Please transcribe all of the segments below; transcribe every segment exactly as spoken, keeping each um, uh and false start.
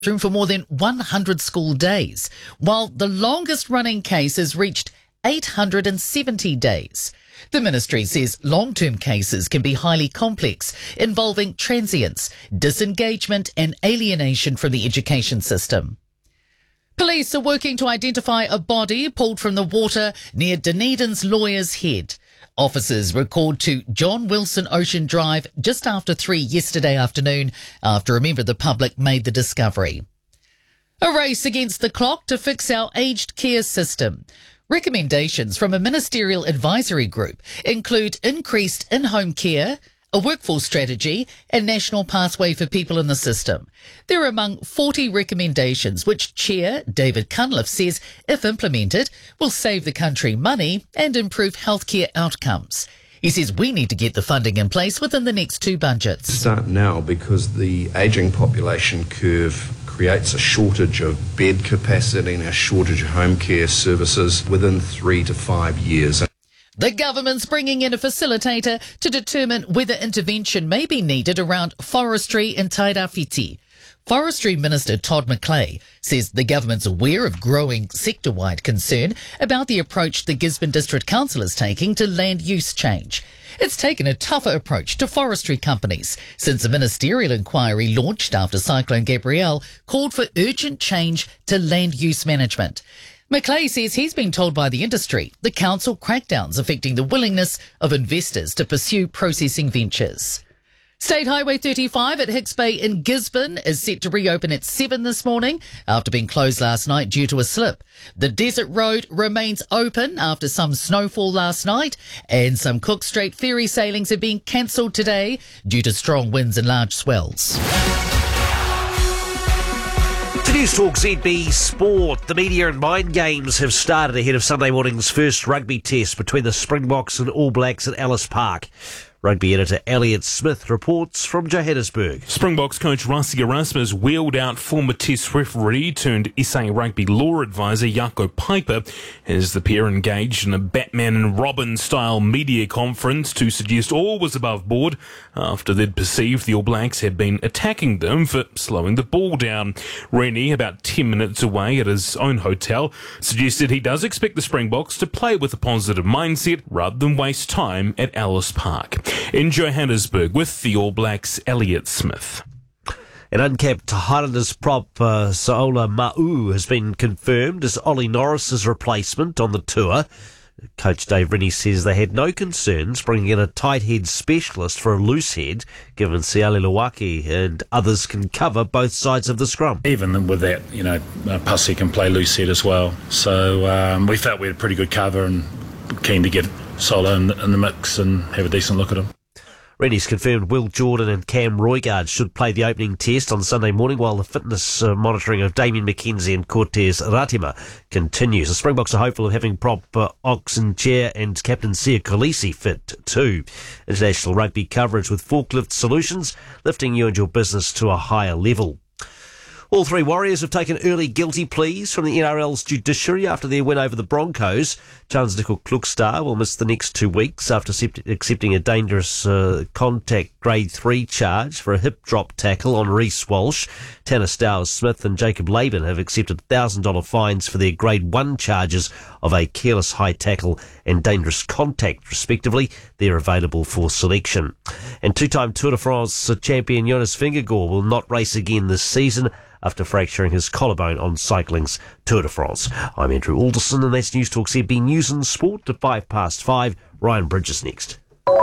room for more than one hundred school days, while the longest running case has reached eight hundred seventy days. The ministry says long-term cases can be highly complex, involving transience, disengagement and alienation from the education system. Police are working to identify a body pulled from the water near Dunedin's Lawyer's Head. Officers were called to John Wilson Ocean Drive just after three yesterday afternoon after a member of the public made the discovery. A race against the clock to fix our aged care system. Recommendations from a ministerial advisory group include increased in-home care, a workforce strategy and national pathway for people in the system. They're among forty recommendations which Chair David Cunliffe says, if implemented, will save the country money and improve healthcare outcomes. He says we need to get the funding in place within the next two budgets. Start now because the ageing population curve creates a shortage of bed capacity and a shortage of home care services within three to five years. The government's bringing in a facilitator to determine whether intervention may be needed around forestry in Tairāwhiti. Forestry Minister Todd McClay says the government's aware of growing sector-wide concern about the approach the Gisborne District Council is taking to land use change. It's taken a tougher approach to forestry companies since a ministerial inquiry launched after Cyclone Gabrielle called for urgent change to land use management. McClay says he's been told by the industry the council crackdowns affecting the willingness of investors to pursue processing ventures. State Highway thirty-five at Hicks Bay in Gisborne is set to reopen at seven this morning after being closed last night due to a slip. The Desert Road remains open after some snowfall last night, and some Cook Strait ferry sailings are being cancelled today due to strong winds and large swells. To News Talk Z B Sport, the media and mind games have started ahead of Sunday morning's first rugby test between the Springboks and All Blacks at Ellis Park. Rugby editor Elliot Smith reports from Johannesburg. Springboks coach Rassie Erasmus wheeled out former Test referee turned S A rugby law advisor Jaco Piper as the pair engaged in a Batman and Robin style media conference to suggest all was above board after they'd perceived the All Blacks had been attacking them for slowing the ball down. Rennie, about ten minutes away at his own hotel, suggested he does expect the Springboks to play with a positive mindset rather than waste time at Ellis Park. In Johannesburg, with the All Blacks, Elliot Smith. An uncapped Highlanders prop, uh, Saola Ma'u, has been confirmed as Ollie Norris's replacement on the tour. Coach Dave Rennie says they had no concerns bringing in a tight head specialist for a loose head, given Siale Lawaki and others can cover both sides of the scrum. Even with that, you know, Pussy can play loose head as well. So um, we felt we had pretty good cover and keen to get Solo in, in the mix and have a decent look at him. Rennie's confirmed Will Jordan and Cam Roigard should play the opening test on Sunday morning while the fitness uh, monitoring of Damien McKenzie and Cortez Ratima continues. The Springboks are hopeful of having prop uh, Oxen Chair and captain Sia Kolisi fit too. International rugby coverage with Forklift Solutions, lifting you and your business to a higher level. All three Warriors have taken early guilty pleas from the N R L's judiciary after their win over the Broncos. Charles Nickel Klukstar will miss the next two weeks after accepting a dangerous uh, contact grade three charge for a hip drop tackle on Reece Walsh. Tanner Stowers-Smith and Jacob Laban have accepted one thousand dollars fines for their grade one charges of a careless high tackle and dangerous contact, respectively. They're available for selection. And two-time Tour de France champion Jonas Vingegaard will not race again this season after fracturing his collarbone on cycling's Tour de France. I'm Andrew Alderson, and that's News Talk Z B News and Sport at five past five. Ryan Bridges next.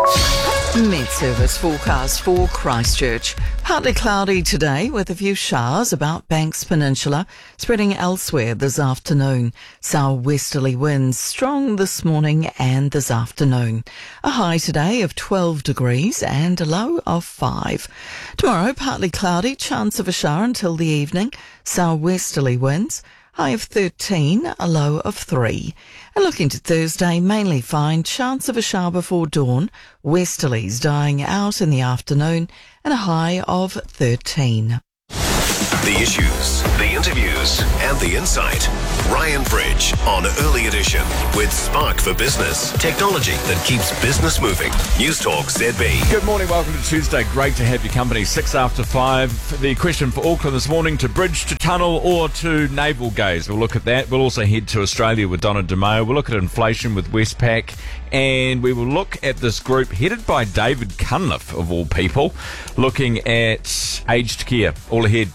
Met Service forecast for Christchurch. Partly cloudy today with a few showers about Banks Peninsula, spreading elsewhere this afternoon. Southwesterly winds strong this morning and this afternoon. A high today of twelve degrees and a low of five. Tomorrow, partly cloudy, chance of a shower until the evening. Southwesterly winds. High of thirteen, a low of three. And looking to Thursday, mainly fine, chance of a shower before dawn, westerlies dying out in the afternoon, and a high of thirteen. The issues, the interviews, and the insight. Ryan Bridge on Early Edition with Spark for Business. Technology that keeps business moving. News Talk Z B. Good morning, welcome to Tuesday. Great to have your company. Six after five. The question for Auckland this morning: to bridge, to tunnel, or to navel gaze? We'll look at that. We'll also head to Australia with Donna DeMeo. We'll look at inflation with Westpac. And we will look at this group headed by David Cunliffe, of all people, looking at aged care. All ahead.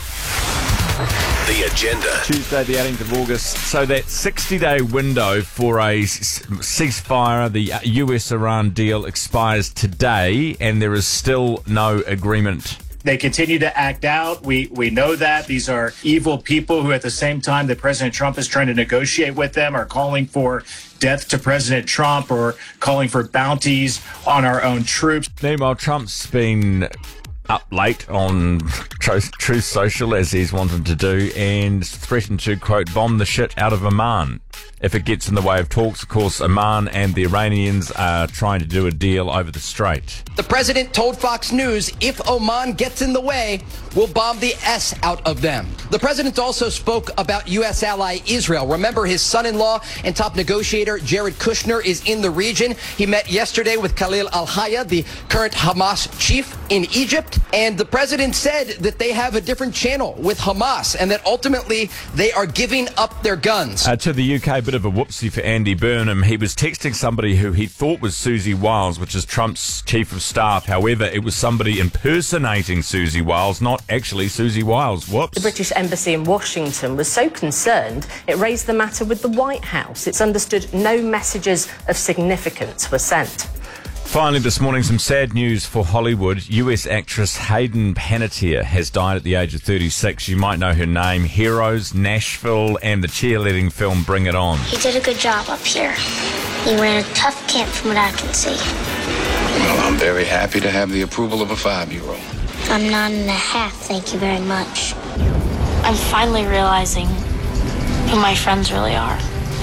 The agenda. Tuesday, the eighteenth of August. So that sixty-day window for a ceasefire, the U S-Iran deal, expires today, and there is still no agreement. They continue to act out. We we know that. These are evil people who, at the same time that President Trump is trying to negotiate with them, are calling for death to President Trump or calling for bounties on our own troops. Meanwhile, Trump's been up late on Truth Social, as he's wanted to do, and threatened to, quote, bomb the shit out of Oman if it gets in the way of talks. Of course, Oman and the Iranians are trying to do a deal over the strait. The president told Fox News, if Oman gets in the way, we'll bomb the S out of them. The president also spoke about U S ally Israel. Remember, his son-in-law and top negotiator Jared Kushner is in the region. He met yesterday with Khalil al-Hayya, the current Hamas chief in Egypt. And the president said that they have a different channel with Hamas and that ultimately they are giving up their guns. Uh, to the U K, bit of a whoopsie for Andy Burnham. He was texting somebody who he thought was Susie Wiles, which is Trump's chief of staff. However, it was somebody impersonating Susie Wiles, not actually Susie Wiles. Whoops. The British Embassy in Washington was so concerned it raised the matter with the White House. It's understood no messages of significance were sent. Finally, this morning, some sad news for Hollywood. U S actress Hayden Panettiere has died at the age of thirty-six. You might know her name: Heroes, Nashville, and the cheerleading film Bring It On. He did a good job up here. He ran a tough camp from what I can see. Well, I'm very happy to have the approval of a five-year-old. I'm nine and a half, thank you very much. I'm finally realizing who my friends really are.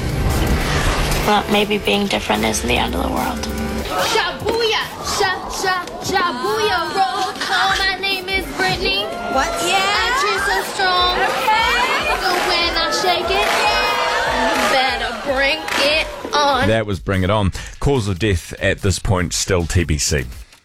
That maybe being different isn't the end of the world. Shabuya, sha, sha, shabuya, roll call. My name is Brittany. What? Yeah. I cheer so strong. Okay. So when I shake it, yeah, you better bring it on. That was Bring It On. Cause of death at this point still T B C.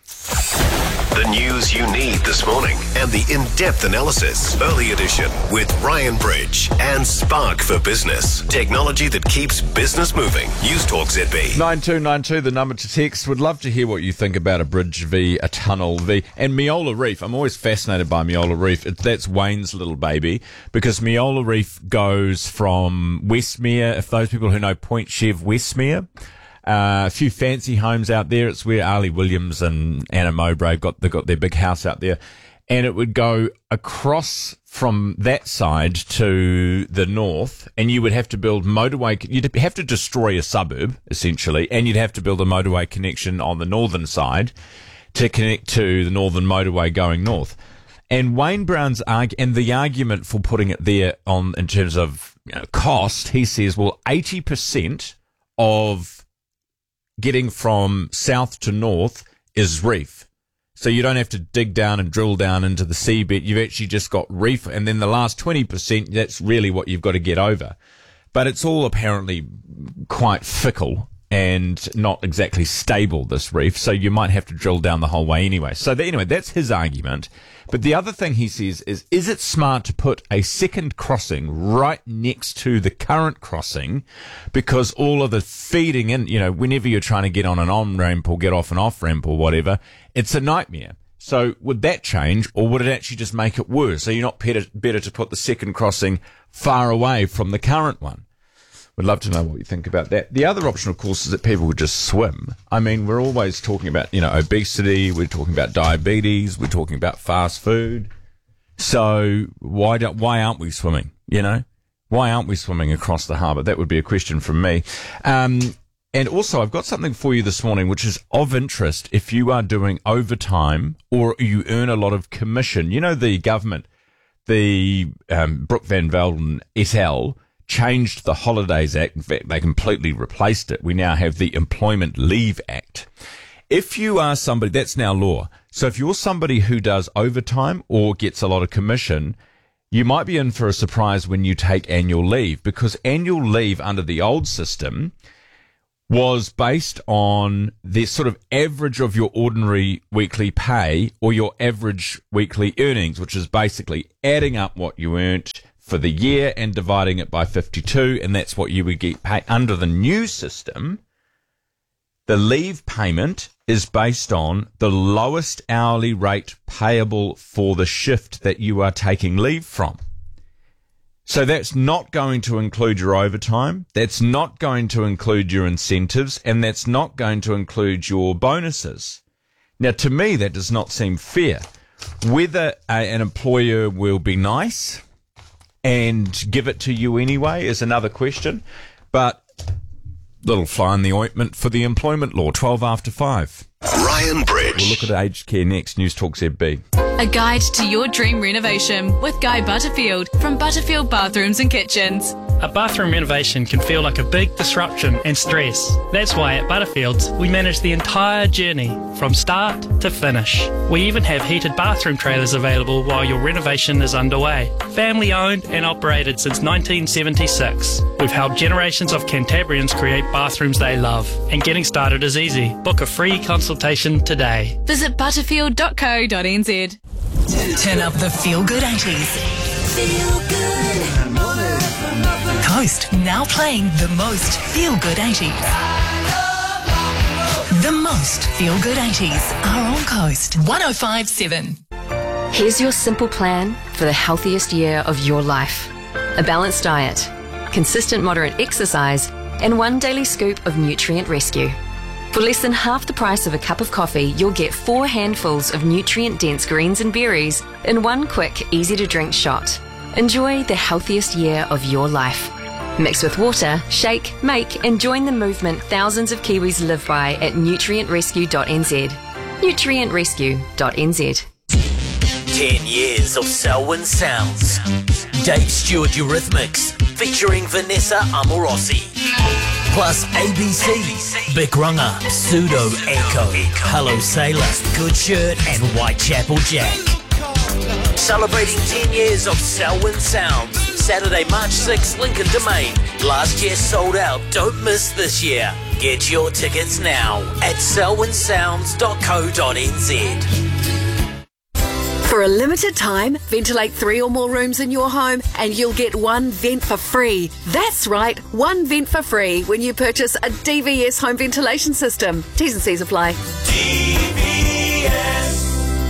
The news you need this morning and the in-depth analysis. Early Edition with Ryan Bridge and Spark for Business. Technology that keeps business moving. News Talk Z B. nine two nine two, the number to text. Would love to hear what you think about a bridge v a tunnel v and Meola Reef. I'm always fascinated by Meola Reef. It, that's Wayne's little baby, because Meola Reef goes from Westmere, if those people who know Point Chev, Westmere. Uh, a few fancy homes out there. It's where Ali Williams and Anna Mowbray got they got their big house out there, and it would go across from that side to the north, and you would have to build motorway. You'd have to destroy a suburb essentially, and you'd have to build a motorway connection on the northern side to connect to the northern motorway going north. And Wayne Brown's arg- and the argument for putting it there on in terms of, you know, cost, he says, well, eighty percent of getting from south to north is reef. So you don't have to dig down and drill down into the seabed. You've actually just got reef. And then the last twenty percent, that's really what you've got to get over. But it's all apparently quite fickle and not exactly stable, this reef. So you might have to drill down the whole way anyway. So the, anyway, that's his argument. But the other thing he says is, is it smart to put a second crossing right next to the current crossing? Because all of the feeding in, you know, whenever you're trying to get on an on-ramp or get off an off-ramp or whatever, it's a nightmare. So would that change, or would it actually just make it worse? So you're not better, better to put the second crossing far away from the current one? Would love to know what you think about that. The other option, of course, is that people would just swim. I mean, we're always talking about, you know, obesity. We're talking about diabetes. We're talking about fast food. So why don't, why aren't we swimming? You know, why aren't we swimming across the harbour? That would be a question from me. Um, and also, I've got something for you this morning, which is of interest if you are doing overtime or you earn a lot of commission. You know, the government, the um, Brooke Van Velden et al. Changed the Holidays Act. In fact, they completely replaced it. We now have the Employment Leave Act. If you are somebody, that's now law. So if you're somebody who does overtime or gets a lot of commission, you might be in for a surprise when you take annual leave, because annual leave under the old system was based on the sort of average of your ordinary weekly pay or your average weekly earnings, which is basically adding up what you earned for the year and dividing it by fifty-two, and that's what you would get paid. Under the new system, the leave payment is based on the lowest hourly rate payable for the shift that you are taking leave from. So that's not going to include your overtime, that's not going to include your incentives, and that's not going to include your bonuses. Now, to me, that does not seem fair. Whether a, an employer will be nice and give it to you anyway is another question, but little fly in the ointment for the employment law, twelve after five. Ryan Bridge. We'll look at aged care next. News Talk Z B. A guide to your dream renovation with Guy Butterfield from Butterfield Bathrooms and Kitchens. A bathroom renovation can feel like a big disruption and stress. That's why at Butterfields we manage the entire journey from start to finish. We even have heated bathroom trailers available while your renovation is underway. Family owned and operated since nineteen seventy-six. We've helped generations of Cantabrians create bathrooms they love. And getting started is easy. Book a free consultation today. Visit butterfield dot co dot n z. Turn up the Feel Good eighties. Feel Good. Coast now playing the most Feel Good eighties. The most Feel Good eighties are on Coast one oh five point seven. Here's your simple plan for the healthiest year of your life. A balanced diet, consistent moderate exercise, and one daily scoop of Nutrient Rescue. For less than half the price of a cup of coffee, you'll get four handfuls of nutrient-dense greens and berries in one quick, easy-to-drink shot. Enjoy the healthiest year of your life. Mix with water, shake, make, and join the movement thousands of Kiwis live by at nutrient rescue dot n z. nutrient rescue dot n z. Ten years of Selwyn Sounds. Dave Stewart Eurythmics, featuring Vanessa Amorosi. Plus A B C, Big Runner, Pseudo Echo, Hello Sailor, Good Shirt, and Whitechapel Jack. Celebrating ten years of Selwyn Sounds. Saturday, March sixth, Lincoln Domain. Last year sold out. Don't miss this year. Get your tickets now at selwyn sounds dot co dot n z. For a limited time, ventilate three or more rooms in your home and you'll get one vent for free. That's right, one vent for free when you purchase a D V S home ventilation system. T's and C's apply. D V S.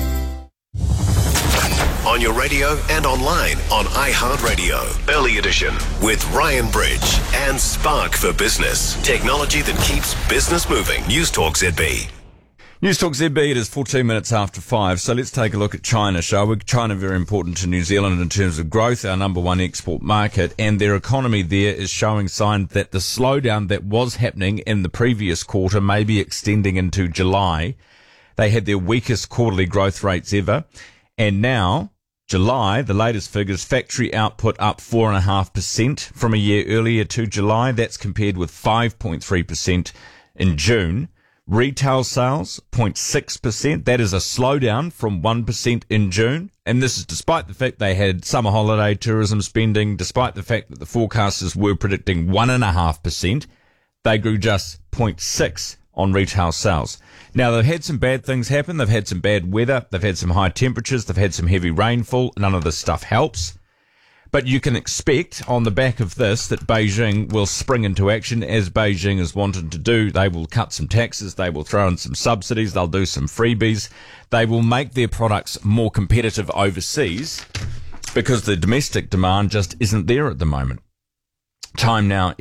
On your radio and online on iHeartRadio. Early Edition with Ryan Bridge and Spark for Business. Technology that keeps business moving. News Talk Z B. News Talk Z B, it is fourteen minutes after five, so let's take a look at China, shall we? China very important to New Zealand in terms of growth, our number one export market, and their economy there is showing signs that the slowdown that was happening in the previous quarter may be extending into July. They had their weakest quarterly growth rates ever, and now, July, the latest figures, factory output up four point five percent from a year earlier to July. That's compared with five point three percent in June. Retail sales, zero point six percent. That is a slowdown from one percent in June. And this is despite the fact they had summer holiday tourism spending, despite the fact that the forecasters were predicting one point five percent. They grew just zero point six on retail sales. Now, they've had some bad things happen. They've had some bad weather. They've had some high temperatures. They've had some heavy rainfall. None of this stuff helps. But you can expect on the back of this that Beijing will spring into action, as Beijing is wanting to do. They will cut some taxes. They will throw in some subsidies. They'll do some freebies. They will make their products more competitive overseas because the domestic demand just isn't there at the moment. Time now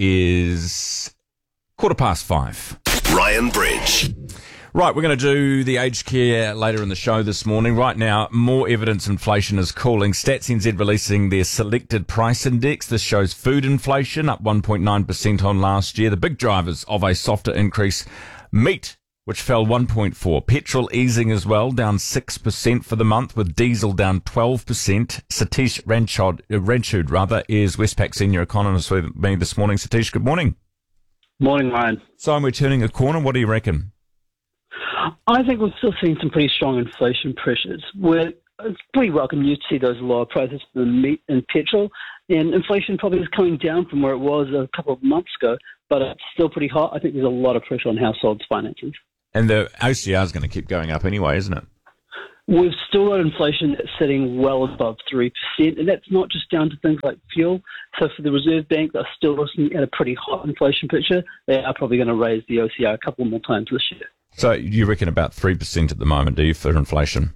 is quarter past five. Ryan Bridge. Right, we're going to do the aged care later in the show this morning. Right now, more evidence inflation is cooling. Stats N Z releasing their selected price index. This shows food inflation up one point nine percent on last year. The big drivers of a softer increase: meat, which fell one point four. Petrol easing as well, down six percent for the month, with diesel down twelve percent. Satish Ranchod, uh, Ranchud, rather, is Westpac senior economist with me this morning. Satish, good morning. Morning, Ryan. So we're turning a corner. What do you reckon? I think we're still seeing some pretty strong inflation pressures. We're it's pretty welcome news to see those lower prices for the meat and petrol. And inflation probably is coming down from where it was a couple of months ago, but it's still pretty hot. I think there's a lot of pressure on households' finances. And the O C R is going to keep going up anyway, isn't it? We've still got inflation that's sitting well above three percent, and that's not just down to things like fuel. So for the Reserve Bank, they're still looking at a pretty hot inflation picture. They are probably going to raise the O C R a couple more times this year. So you reckon about three percent at the moment, do you, for inflation?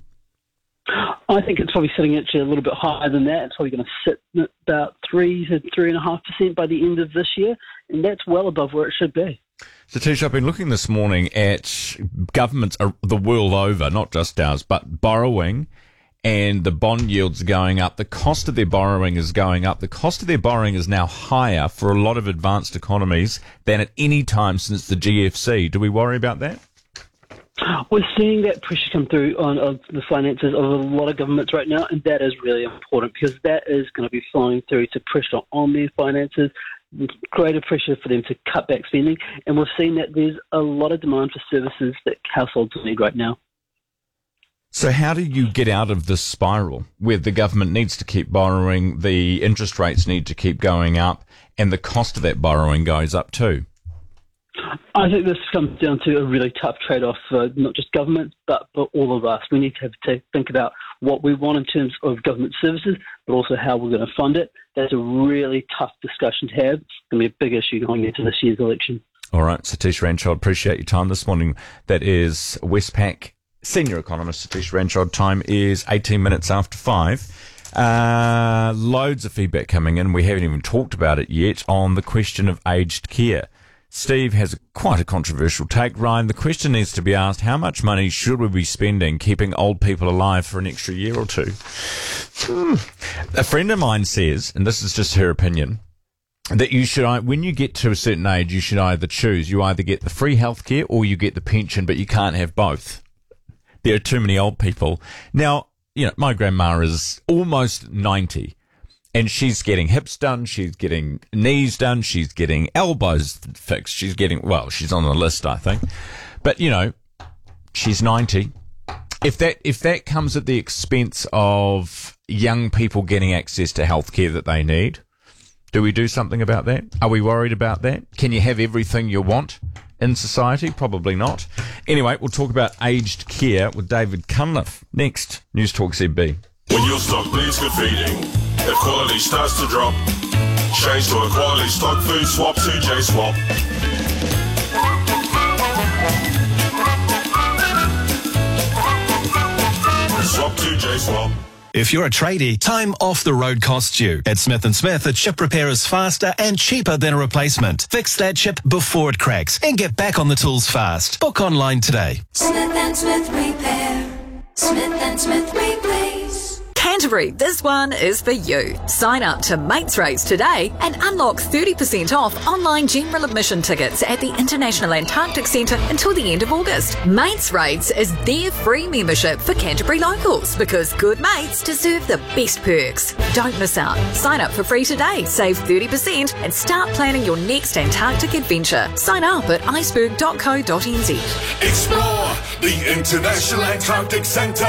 I think it's probably sitting actually a little bit higher than that. It's probably going to sit at about three to three and a half percent by the end of this year, and that's well above where it should be. Satish, I've been looking this morning at governments the world over, not just ours, but borrowing, and the bond yields are going up. The cost of their borrowing is going up. The cost of their borrowing is now higher for a lot of advanced economies than at any time since the G F C. Do we worry about that? We're seeing that pressure come through on of the finances of a lot of governments right now, and that is really important because that is going to be flowing through to pressure on their finances, greater pressure for them to cut back spending, and we've seen that there's a lot of demand for services that households need right now. So how do you get out of this spiral where the government needs to keep borrowing, the interest rates need to keep going up, and the cost of that borrowing goes up too? I think this comes down to a really tough trade-off for not just government, but for all of us. We need to have to think about what we want in terms of government services, but also how we're going to fund it. That's a really tough discussion to have. It's going to be a big issue going into this year's election. All right, Satish Ranchod, appreciate your time this morning. That is Westpac senior economist Satish Ranchod. Time is eighteen minutes after five. Uh, loads of feedback coming in. We haven't even talked about it yet on the question of aged care. Steve has a, quite a controversial take. Ryan, the question needs to be asked, how much money should we be spending keeping old people alive for an extra year or two? Hmm. A friend of mine says, and this is just her opinion, that you should, when you get to a certain age, you should either choose. You either get the free healthcare or you get the pension, but you can't have both. There are too many old people. Now, you know, my grandma is almost ninety. And she's getting hips done, she's getting knees done, she's getting elbows fixed, she's getting, well, she's on the list, I think. But, you know, she's ninety. If that, if that comes at the expense of young people getting access to healthcare that they need, do we do something about that? Are we worried about that? Can you have everything you want in society? Probably not. Anyway, we'll talk about aged care with David Cunliffe next. News Talk Z B. When your stock needs good feeding, if quality starts to drop, change to a quality stock food swap to J-Swap. Swap to J-Swap. If you're a tradie, time off the road costs you. At Smith and Smith, a chip repair is faster and cheaper than a replacement. Fix that chip before it cracks and get back on the tools fast. Book online today. Smith and Smith Repair. Smith and Smith Replace. Canterbury, this one is for you. Sign up to Mates Rates today and unlock thirty percent off online general admission tickets at the International Antarctic Centre until the end of August. Mates Rates is their free membership for Canterbury locals because good mates deserve the best perks. Don't miss out. Sign up for free today, save thirty percent and start planning your next Antarctic adventure. Sign up at iceberg dot co dot n z. Explore the International Antarctic Centre.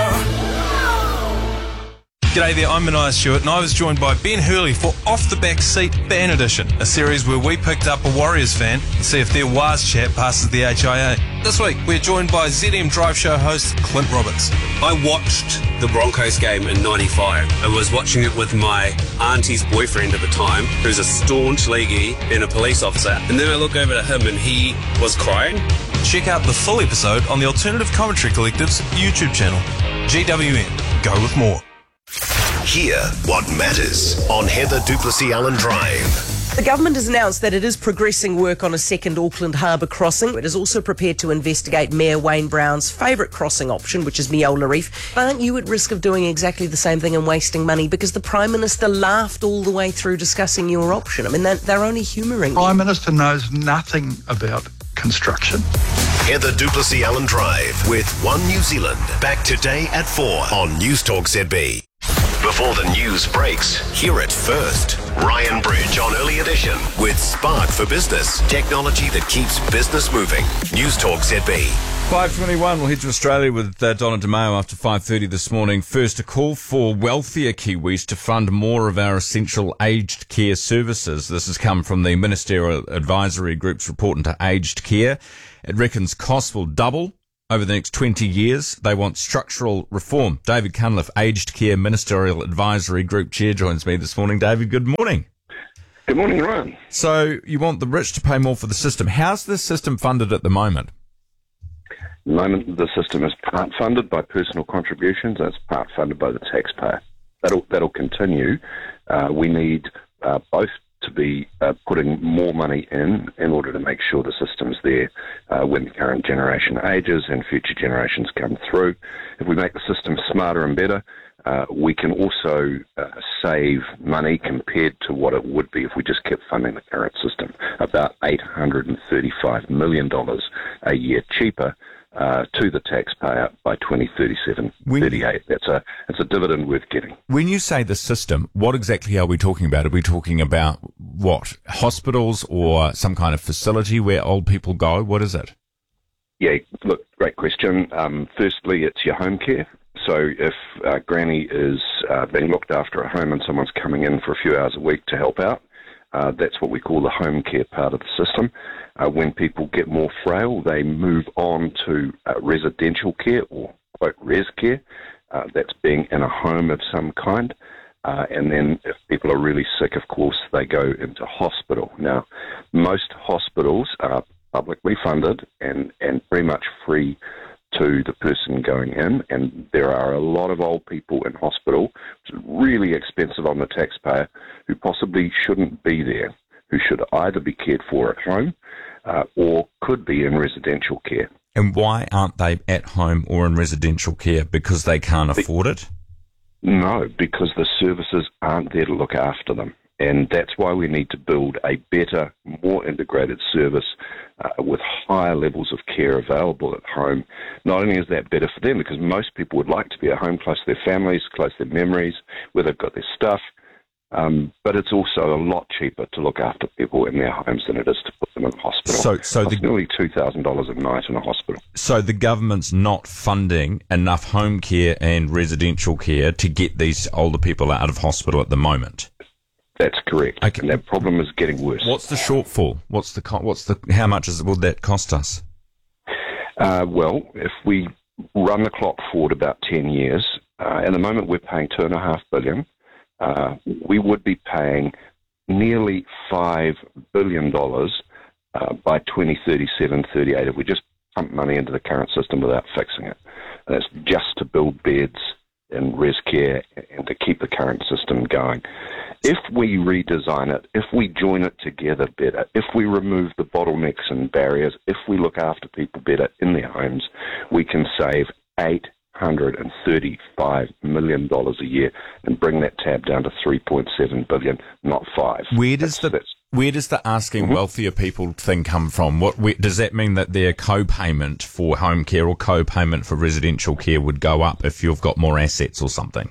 G'day there, I'm Mania Stewart and I was joined by Ben Hurley for Off the Back Seat Ban Edition, a series where we picked up a Warriors fan to see if their Waz chat passes the H I A. This week we're joined by Z M Drive Show host Clint Roberts. I watched the Broncos game in ninety-five. I was watching it with my auntie's boyfriend at the time, who's a staunch leaguey and a police officer, and then I look over to him and he was crying. Check out the full episode on the Alternative Commentary Collective's YouTube channel. G W N, go with more. Hear what matters on Heather Duplessis Allen Drive. The government has announced that it is progressing work on a second Auckland harbour crossing. It is also prepared to investigate Mayor Wayne Brown's favourite crossing option, which is Meola Reef. Aren't you at risk of doing exactly the same thing and wasting money? Because the Prime Minister laughed all the way through discussing your option. I mean, they're, they're only humouring you. Prime Minister knows nothing about construction. Heather Duplessis Allen Drive with One New Zealand. Back today at four on News Talk Z B. Before the news breaks, hear it first. Ryan Bridge on Early Edition with Spark for Business. Technology that keeps business moving. News Talk Z B. five twenty-one, we'll head to Australia with uh, Donna DeMayo after five thirty this morning. First, a call for wealthier Kiwis to fund more of our essential aged care services. This has come from the Ministerial Advisory Group's report into aged care. It reckons costs will double over the next twenty years. They want structural reform. David Cunliffe, Aged Care Ministerial Advisory Group Chair, joins me this morning. David, good morning. Good morning, Ryan. So you want the rich to pay more for the system. How's this system funded at the moment? At the moment, the system is part funded by personal contributions and it's part funded by the taxpayer. That'll, that'll continue. Uh, we need uh, both to be uh, putting more money in in order to make sure the system's there uh, when the current generation ages and future generations come through. If we make the system smarter and better, uh, we can also uh, save money compared to what it would be if we just kept funding the current system, about eight hundred thirty-five million dollars a year cheaper Uh, to the taxpayer by twenty thirty-seven, thirty-eight. That's a, that's a dividend worth getting. When you say the system, what exactly are we talking about? Are we talking about, what, hospitals or some kind of facility where old people go? What is it? Yeah, look, great question. Um, firstly, it's your home care. So if uh, Granny is uh, being looked after at home and someone's coming in for a few hours a week to help out, uh, that's what we call the home care part of the system. Uh, when people get more frail, they move on to uh, residential care or, quote, res care. Uh, that's being in a home of some kind. Uh, and then if people are really sick, of course, they go into hospital. Now, most hospitals are publicly funded and, and pretty much free to the person going in. And there are a lot of old people in hospital, which is really expensive on the taxpayer, who possibly shouldn't be there, who should either be cared for at home uh, or could be in residential care. And why aren't they at home or in residential care? Because they can't afford it? No, because the services aren't there to look after them. And that's why we need to build a better, more integrated service uh, with higher levels of care available at home. Not only is that better for them, because most people would like to be at home close to their families, close to their memories, where they've got their stuff, Um, but it's also a lot cheaper to look after people in their homes than it is to put them in a hospital. So, so it's the, nearly two thousand dollars a night in a hospital. So the government's not funding enough home care and residential care to get these older people out of hospital at the moment. That's correct. Okay. And that problem is getting worse. What's the shortfall? What's the co- what's the how much is will that cost us? Uh, well, if we run the clock forward about ten years, uh, at the moment we're paying two and a half billion. Uh, we would be paying nearly five billion dollars uh, by twenty thirty-seven, thirty-eight if we just pump money into the current system without fixing it. And that's just to build beds and res care and to keep the current system going. If we redesign it, if we join it together better, if we remove the bottlenecks and barriers, if we look after people better in their homes, we can save eight hundred thirty-five million dollars a year and bring that tab down to three point seven billion dollars, not five. Where does that's, the that's, where does the asking mm-hmm. wealthier people thing come from? What where, does that mean that their co-payment for home care or co-payment for residential care would go up if you've got more assets or something?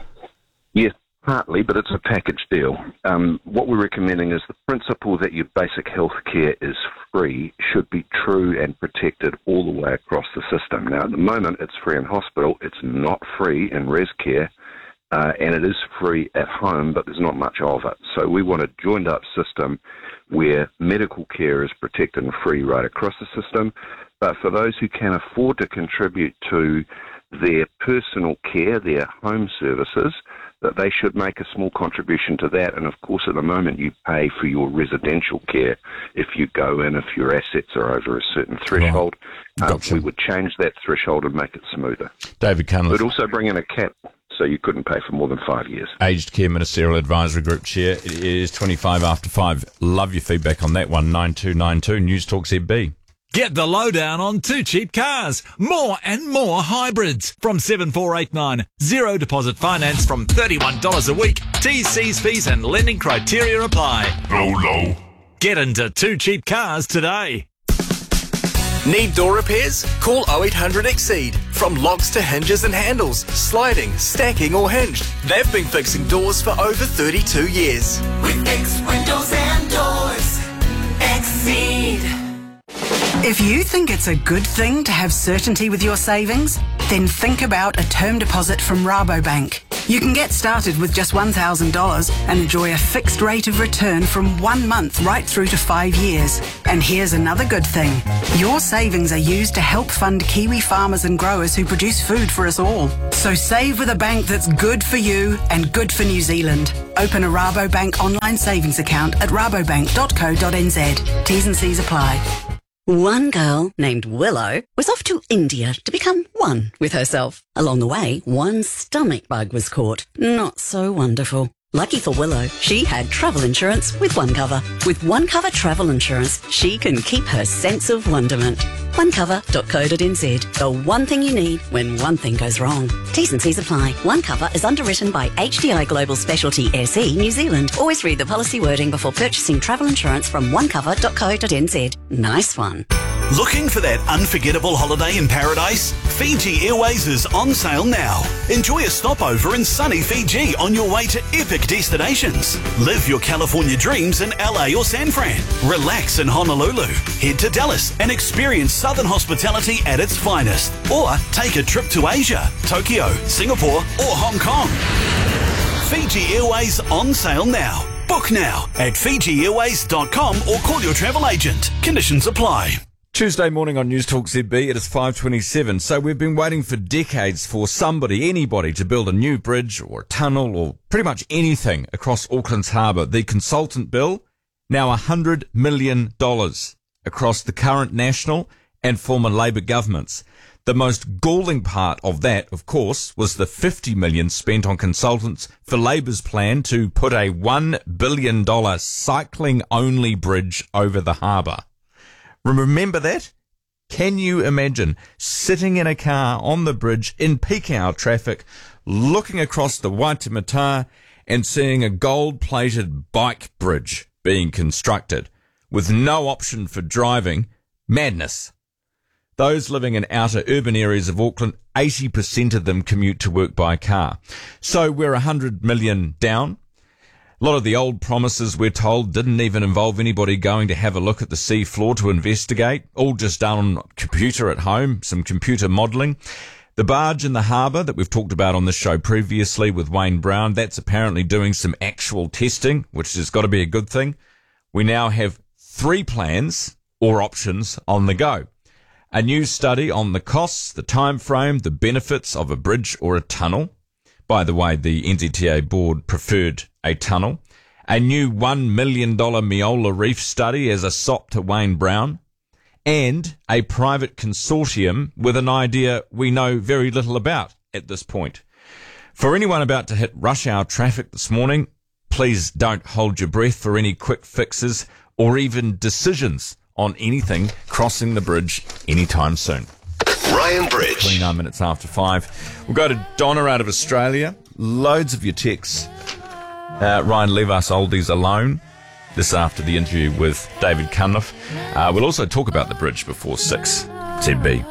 Yes, partly, but it's a package deal. Um, what we're recommending is the principle that your basic health care is free should be true and protected all the way across the system. Now, at the moment, it's free in hospital. It's not free in res care, uh, and it is free at home, but there's not much of it. So we want a joined-up system where medical care is protected and free right across the system, but for those who can afford to contribute to their personal care, their home services, that they should make a small contribution to that. And, of course, at the moment you pay for your residential care if you go in, if your assets are over a certain threshold. Right. Um, we would change that threshold and make it smoother. David Cunliffe. We'd also bring in a cap so you couldn't pay for more than five years. Aged Care Ministerial Advisory Group Chair. It is twenty-five after five. Love your feedback on that one. nine two nine two News Talk Z B. Get the lowdown on Too Cheap Cars. More and more hybrids. From seven four eight nine. Zero deposit finance from thirty-one dollars a week. T's, C's, fees and lending criteria apply. Low, low. Get into Too Cheap Cars today. Need door repairs? Call oh eight hundred Exceed. From locks to hinges and handles, sliding, stacking or hinged, they've been fixing doors for over thirty-two years. With fixed windows and doors, Exceed. If you think it's a good thing to have certainty with your savings, then think about a term deposit from Rabobank. You can get started with just one thousand dollars and enjoy a fixed rate of return from one month right through to five years. And here's another good thing. Your savings are used to help fund Kiwi farmers and growers who produce food for us all. So save with a bank that's good for you and good for New Zealand. Open a Rabobank online savings account at rabobank dot co dot n z. T's and C's apply. One girl named Willow was off to India to become one with herself. Along the way, one stomach bug was caught. Not so wonderful. Lucky for Willow, she had travel insurance with OneCover. With OneCover travel insurance, she can keep her sense of wonderment. one cover dot co dot n z. The one thing you need when one thing goes wrong. T's and C's apply. OneCover is underwritten by H D I Global Specialty S E New Zealand. Always read the policy wording before purchasing travel insurance from one cover dot co dot n z. Nice one. Looking for that unforgettable holiday in paradise? Fiji Airways is on sale now. Enjoy a stopover in sunny Fiji on your way to epic destinations. Live your California dreams in L A or San Fran. Relax in Honolulu. Head to Dallas and experience Southern hospitality at its finest. Or take a trip to Asia, Tokyo, Singapore or Hong Kong. Fiji Airways on sale now. Book now at fiji airways dot com or call your travel agent. Conditions apply. Tuesday morning on News Talk Z B, it is five twenty-seven. So we've been waiting for decades for somebody, anybody, to build a new bridge or a tunnel or pretty much anything across Auckland's harbour. The consultant bill, now one hundred million dollars across the current National and former Labour governments. The most galling part of that, of course, was the fifty million dollars spent on consultants for Labour's plan to put a one billion dollars cycling-only bridge over the harbour. Remember that? Can you imagine sitting in a car on the bridge in peak hour traffic, looking across the Waitemata and seeing a gold-plated bike bridge being constructed with no option for driving? Madness. Those living in outer urban areas of Auckland, eighty percent of them commute to work by car. So we're one hundred million down. A lot of the old promises, we're told, didn't even involve anybody going to have a look at the sea floor to investigate. All just done on computer at home, some computer modelling. The barge in the harbour that we've talked about on this show previously with Wayne Brown, that's apparently doing some actual testing, which has got to be a good thing. We now have three plans or options on the go. A new study on the costs, the time frame, the benefits of a bridge or a tunnel. By the way, the N Z T A board preferred a tunnel. A new one million dollars Meola Reef study as a sop to Wayne Brown. And a private consortium with an idea we know very little about at this point. For anyone about to hit rush hour traffic this morning, please don't hold your breath for any quick fixes or even decisions on anything crossing the bridge anytime soon. Ryan Bridge. twenty-nine minutes after five. We'll go to Donna out of Australia. Loads of your texts. Uh, Ryan, leave us oldies alone. This after the interview with David Cunliffe. Uh, we'll also talk about the bridge before six. Z B.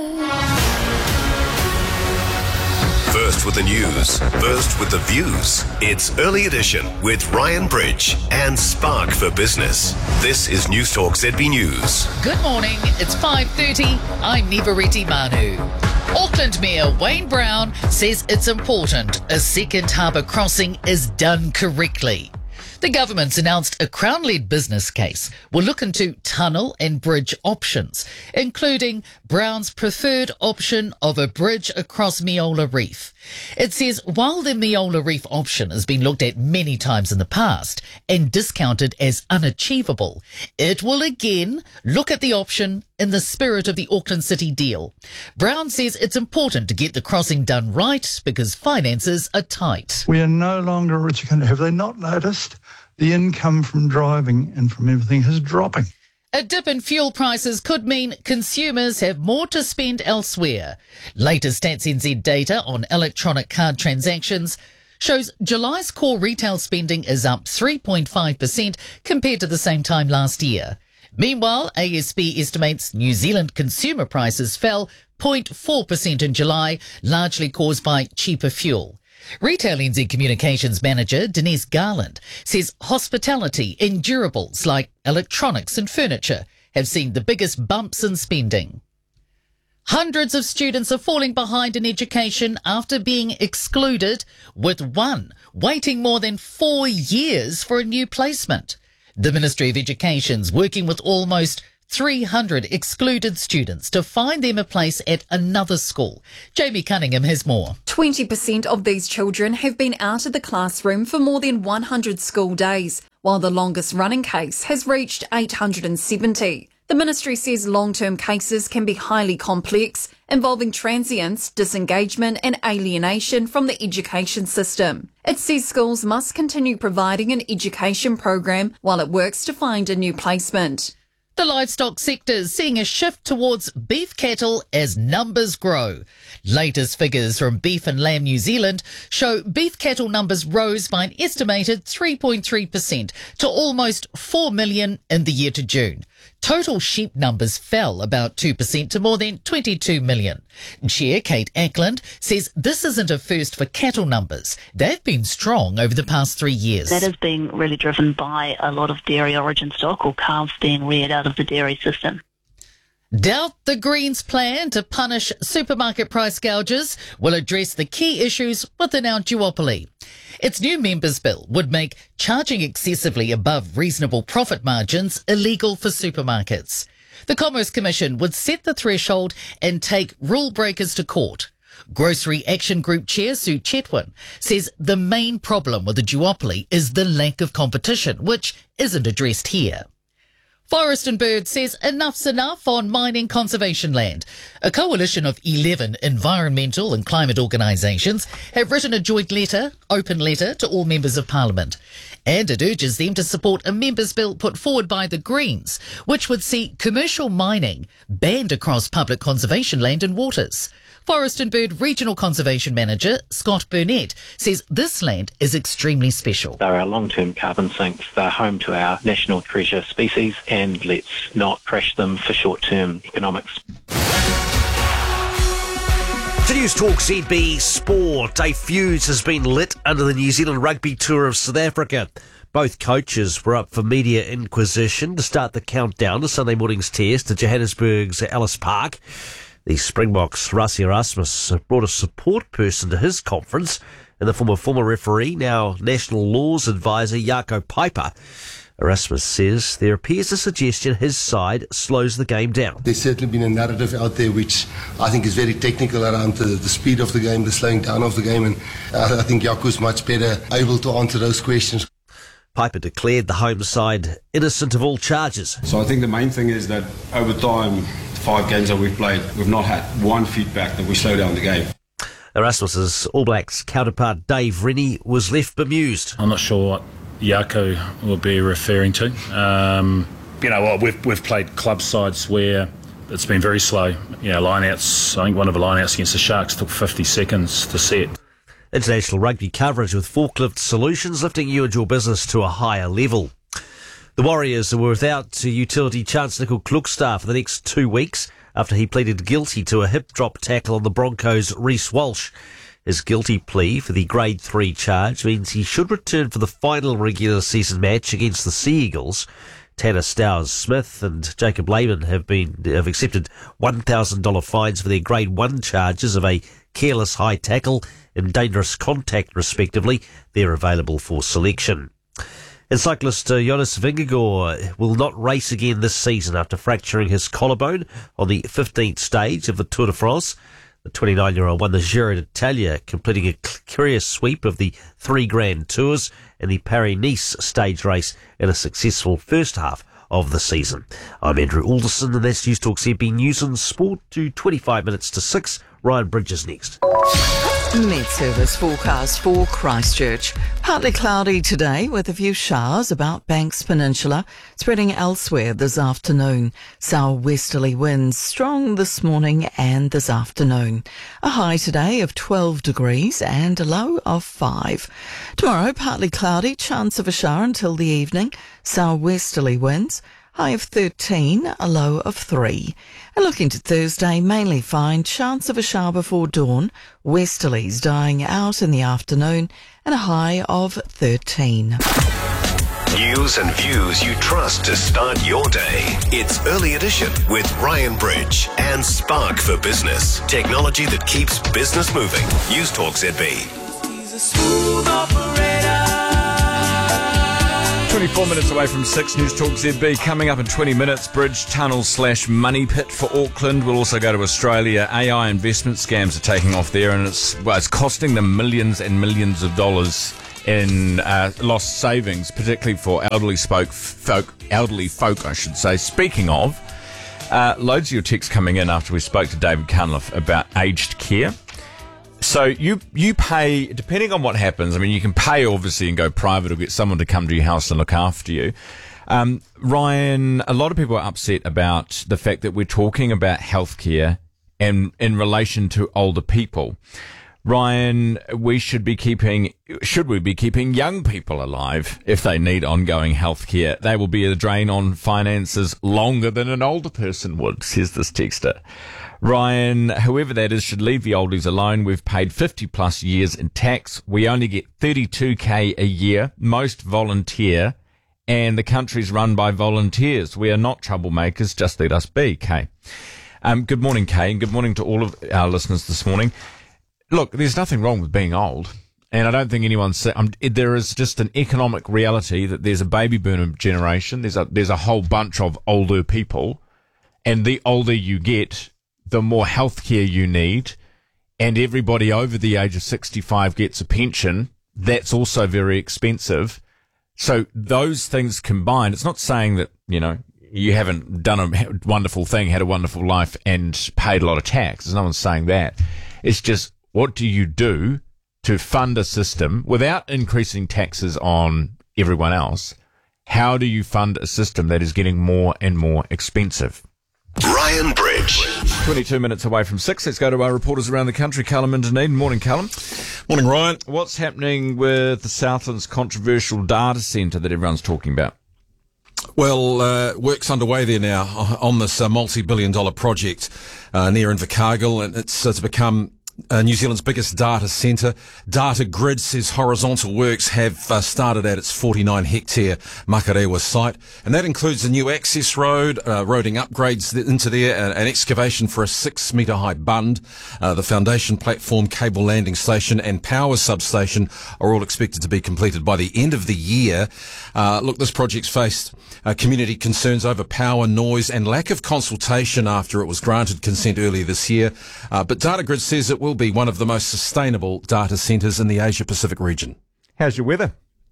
First with the news, first with the views. It's Early Edition with Ryan Bridge and Spark for Business. This is News Talk Z B News. Good morning, it's five thirty. I'm Nivareti Manu. Auckland Mayor Wayne Brown says it's important a second harbour crossing is done correctly. The government's announced a Crown-led business case will look into tunnel and bridge options, including Brown's preferred option of a bridge across Meola Reef. It says while the Meola Reef option has been looked at many times in the past and discounted as unachievable, it will again look at the option in the spirit of the Auckland City deal. Brown says it's important to get the crossing done right because finances are tight. We are no longer a richer country. Have they not noticed? The income from driving and from everything is dropping. A dip in fuel prices could mean consumers have more to spend elsewhere. Latest Stats N Z data on electronic card transactions shows July's core retail spending is up three point five percent compared to the same time last year. Meanwhile, A S B estimates New Zealand consumer prices fell zero point four percent in July, largely caused by cheaper fuel. Retail N Z Communications Manager Denise Garland says hospitality in durables like electronics and furniture have seen the biggest bumps in spending. Hundreds of students are falling behind in education after being excluded, with one waiting more than four years for a new placement. The Ministry of Education's working with almost three hundred excluded students to find them a place at another school. Jamie Cunningham has more. twenty percent of these children have been out of the classroom for more than one hundred school days, while the longest running case has reached eight hundred seventy. The ministry says long-term cases can be highly complex, involving transience, disengagement and alienation from the education system. It says schools must continue providing an education program while it works to find a new placement. The livestock sector is seeing a shift towards beef cattle as numbers grow. Latest figures from Beef and Lamb New Zealand show beef cattle numbers rose by an estimated three point three percent to almost four million in the year to June. Total sheep numbers fell about two percent to more than twenty-two million. Chair Kate Ackland says this isn't a first for cattle numbers. They've been strong over the past three years. That is being really driven by a lot of dairy origin stock or calves being reared out of the dairy system. Doubt the Greens' plan to punish supermarket price gougers will address the key issues within our duopoly. Its new members' bill would make charging excessively above reasonable profit margins illegal for supermarkets. The Commerce Commission would set the threshold and take rule breakers to court. Grocery Action Group Chair Sue Chetwin says the main problem with the duopoly is the lack of competition, which isn't addressed here. Forest and Bird says enough's enough on mining conservation land. A coalition of eleven environmental and climate organisations have written a joint letter, open letter, to all members of Parliament. And it urges them to support a members' bill put forward by the Greens, which would see commercial mining banned across public conservation land and waters. Forest and Bird Regional Conservation Manager Scott Burnett says this land is extremely special. They're our long-term carbon sinks. They're home to our national treasure species, and let's not crash them for short-term economics. To News Talk Z B Sport, a fuse has been lit under the New Zealand Rugby Tour of South Africa. Both coaches were up for media inquisition to start the countdown to Sunday morning's test at Johannesburg's Ellis Park. The Springboks' Rassie Erasmus brought a support person to his conference in the form of former referee, now National Laws Advisor Jaco Piper. Erasmus says there appears a suggestion his side slows the game down. There's certainly been a narrative out there which I think is very technical around the, the speed of the game, the slowing down of the game, and uh, I think Jaco's much better able to answer those questions. Piper declared the home side innocent of all charges. So I think the main thing is that over time, five games that we've played, we've not had one feedback that we slow down the game. Erasmus's All Blacks counterpart Dave Rennie was left bemused. I'm not sure what Jaco will be referring to. Um, you know, well, we've we've played club sides where it's been very slow. You know, lineouts. I think one of the lineouts against the Sharks took fifty seconds to set. International rugby coverage with Forklift Solutions, lifting you and your business to a higher level. The Warriors were without utility chance Nickel Klugstad for the next two weeks after he pleaded guilty to a hip drop tackle on the Broncos' Reece Walsh. His guilty plea for the Grade three charge means he should return for the final regular season match against the Sea Eagles. Tanner Stowers-Smith and Jacob Lehman have been have accepted one thousand dollars fines for their Grade one charges of a careless high tackle and dangerous contact, respectively. They're available for selection. And cyclist uh, Jonas Vingegaard will not race again this season after fracturing his collarbone on the fifteenth stage of the Tour de France. The twenty-nine-year-old won the Giro d'Italia, completing a curious sweep of the three Grand Tours and the Paris-Nice stage race in a successful first half of the season. I'm Andrew Alderson, and that's News Talk Z B News and Sport to twenty-five minutes to six. Ryan Bridges next. Met service forecast for Christchurch. Partly cloudy today with a few showers about Banks Peninsula, spreading elsewhere this afternoon. Southwesterly winds strong this morning and this afternoon. A high today of twelve degrees and a low of five. Tomorrow partly cloudy, chance of a shower until the evening. Southwesterly winds. high of thirteen, a low of three. And looking to Thursday, mainly fine, chance of a shower before dawn, westerlies dying out in the afternoon, and a high of thirteen. News and views you trust to start your day. It's Early Edition with Ryan Bridge and Spark for Business. Technology that keeps business moving. News Talk Z B. twenty-four minutes away from six, News Talk Z B. Coming up in twenty minutes, bridge tunnel slash money pit for Auckland. We'll also go to Australia. A I investment scams are taking off there, and it's, well, it's costing them millions and millions of dollars in uh, lost savings, particularly for elderly spoke, folk, elderly folk, I should say. Speaking of, uh, loads of your texts coming in after we spoke to David Cunliffe about aged care. So you you pay, depending on what happens, I mean, you can pay, obviously, and go private or get someone to come to your house and look after you. Um, Ryan, a lot of people are upset about the fact that we're talking about healthcare and in relation to older people. Ryan, we should be keeping, should we be keeping young people alive if they need ongoing health care? They will be a drain on finances longer than an older person would, says this texter. Ryan, whoever that is, should leave the oldies alone. We've paid fifty plus years in tax. We only get thirty-two K a year, most volunteer, and the country's run by volunteers. We are not troublemakers, just let us be, Kay. Um, good morning, Kay, and good morning to all of our listeners this morning. Look, there's nothing wrong with being old, and I don't think anyone's say, um, there is just an economic reality that there's a baby boomer generation. There's a there's a whole bunch of older people, and the older you get, the more healthcare you need, and everybody over the age of sixty-five gets a pension. That's also very expensive. So those things combined, it's not saying that, you know, you haven't done a wonderful thing, had a wonderful life, and paid a lot of tax. No one's saying that. It's just, what do you do to fund a system without increasing taxes on everyone else? How do you fund a system that is getting more and more expensive? Ryan Bridge. twenty-two minutes away from six. Let's go to our reporters around the country. Callum in Dunedin. Morning, Callum. Morning, Ryan. What's happening with the Southland's controversial data centre that everyone's talking about? Well, uh, work's underway there now on this uh, multi-billion dollar project uh, near Invercargill, and it's, it's become Uh, New Zealand's biggest data centre. Data Grid says horizontal works have uh, started at its forty-nine hectare Makarewa site, and that includes a new access road, uh, roading upgrades into there, uh, an excavation for a six metre high bund. Uh, the foundation platform, cable landing station and power substation are all expected to be completed by the end of the year. Uh, look, this project's faced uh, community concerns over power, noise and lack of consultation after it was granted consent earlier this year, uh, but Data Grid says it will will be one of the most sustainable data centres in the Asia-Pacific region. How's your weather?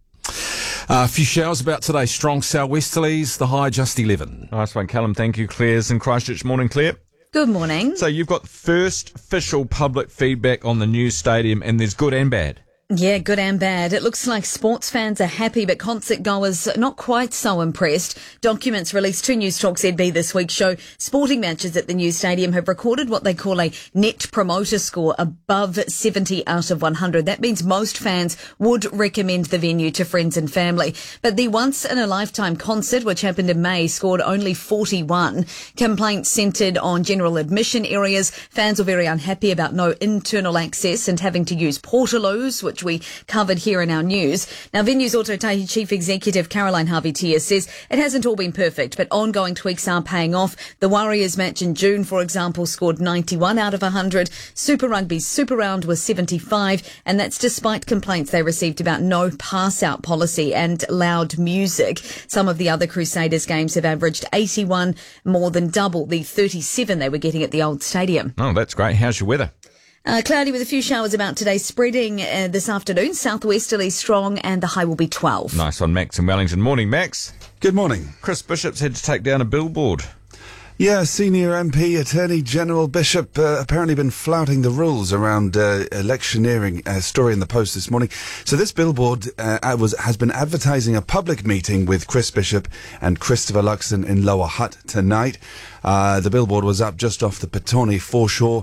Uh, a few showers about today, strong southwesterlies, the high just eleven. Nice one, Callum. Thank you. Claire's in Christchurch. Morning, Claire. Good morning. So you've got first official public feedback on the new stadium, and there's good and bad. Yeah, good and bad. It looks like sports fans are happy, but concert goers not quite so impressed. Documents released to News Talk Z B this week show sporting matches at the new stadium have recorded what they call a net promoter score above seventy out of one hundred. That means most fans would recommend the venue to friends and family. But the once-in-a-lifetime concert, which happened in May, scored only forty-one. Complaints centred on general admission areas. Fans were very unhappy about no internal access and having to use portaloos, which which we covered here in our news. Now, Venues Ōtautahi Chief Executive Caroline Harvey-Tia says it hasn't all been perfect, but ongoing tweaks are paying off. The Warriors match in June, for example, scored ninety-one out of one hundred. Super Rugby's Super Round was seventy-five, and that's despite complaints they received about no pass-out policy and loud music. Some of the other Crusaders games have averaged eighty-one, more than double the thirty-seven they were getting at the old stadium. Oh, that's great. How's your weather? Uh, cloudy with a few showers about today, spreading uh, this afternoon. Southwesterly strong, and the high will be twelve. Nice on Max in Wellington. Morning, Max. Good morning. Chris Bishop's had to take down a billboard. Yeah, senior M P, Attorney General Bishop, uh, apparently been flouting the rules around uh, electioneering. A uh, story in the Post this morning. So this billboard uh, was has been advertising a public meeting with Chris Bishop and Christopher Luxon in Lower Hutt tonight. Uh, the billboard was up just off the Petone foreshore.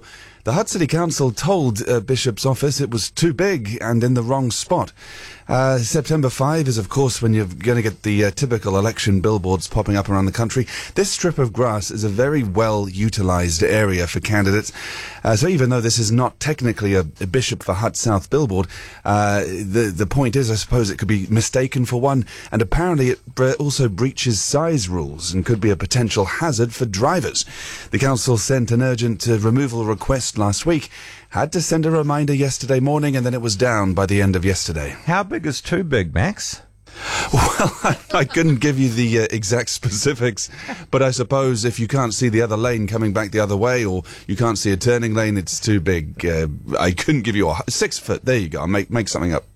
The Hutt City Council told uh, Bishop's office it was too big and in the wrong spot. Uh, September fifth is, of course, when you're going to get the uh, typical election billboards popping up around the country. This strip of grass is a very well-utilised area for candidates. Uh, so even though this is not technically a, a Bishop for Hutt South billboard, uh, the, the point is, I suppose, it could be mistaken for one. And apparently it bre- also breaches size rules and could be a potential hazard for drivers. The council sent an urgent uh, removal request last week. Had to send a reminder yesterday morning, and then it was down by the end of yesterday. How big is too big, Max? Well, I, I couldn't give you the uh, exact specifics, but I suppose if you can't see the other lane coming back the other way, or you can't see a turning lane, it's too big. Uh, I couldn't give you a six foot. There you go. I'll make make something up.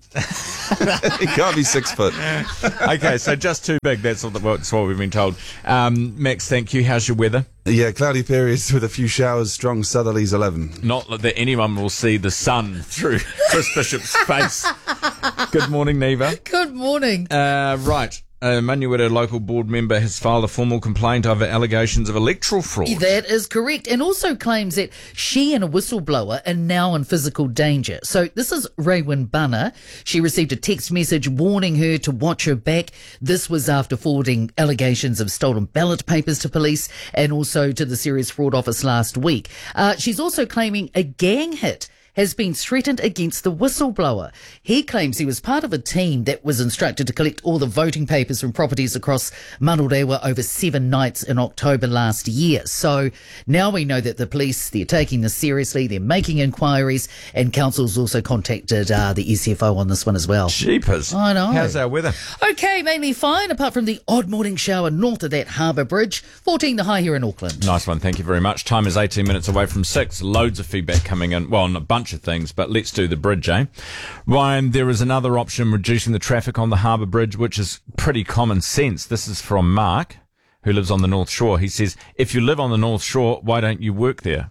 It can't be six foot. Okay, so just too big. That's what, that's what we've been told. Um, Max, thank you. How's your weather? Yeah, cloudy periods with a few showers, strong southerlies eleven. Not that anyone will see the sun through Chris Bishop's face. Good morning, Neva. Good morning. Uh, right. A Manueta local board member has filed a formal complaint over allegations of electoral fraud. That is correct, and also claims that she and a whistleblower are now in physical danger. So this is Raywin Bunner. She received a text message warning her to watch her back. This was after forwarding allegations of stolen ballot papers to police and also to the Serious Fraud Office last week. Uh, she's also claiming a gang hit has been threatened against the whistleblower. He claims he was part of a team that was instructed to collect all the voting papers from properties across Manarewa over seven nights in October last year. So now we know that the police, they're taking this seriously, they're making inquiries, and council's also contacted uh, the E C F O on this one as well. Jeepers. I know. How's our weather? Okay, mainly fine, apart from the odd morning shower north of that Harbour Bridge. fourteen the high here in Auckland. Nice one, thank you very much. Time is eighteen minutes away from six. Loads of feedback coming in. Well, a bunch of things, but let's do the bridge, eh? Ryan, there is another option, reducing the traffic on the Harbour Bridge, which is pretty common sense. This is from Mark, who lives on the North Shore. He says, if you live on the North Shore, why don't you work there?